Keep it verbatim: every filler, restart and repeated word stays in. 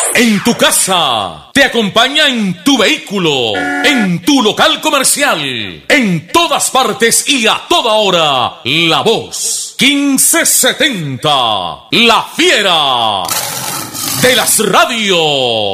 En tu casa, te acompaña en tu vehículo, en tu local comercial, en todas partes y a toda hora. La Voz quince setenta, la fiera de las radios.